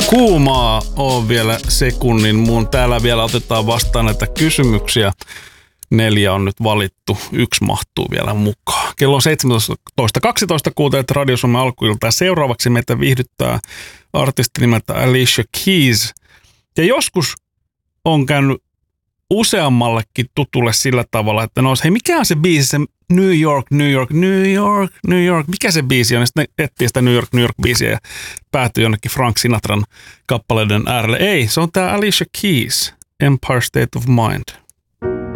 kuumaa on vielä sekunnin muun. Täällä vielä otetaan vastaan näitä kysymyksiä. 4 on nyt valittu, 1 mahtuu vielä mukaan. Kello on 17.12, kuuntelet Radio Suomen alkuiltaa. Seuraavaksi meitä viihdyttää artisti nimeltä Alicia Keys. Ja joskus on käynyt useammallekin tutulle sillä tavalla, että no hei, mikä on se biisi, se New York, New York, New York, New York, mikä se biisi on? Ja sitten etsii sitä New York, New York biisiä ja päätyy jonnekin Frank Sinatran kappaleiden äärelle. Ei, se on tää Alicia Keys, Empire State of Mind.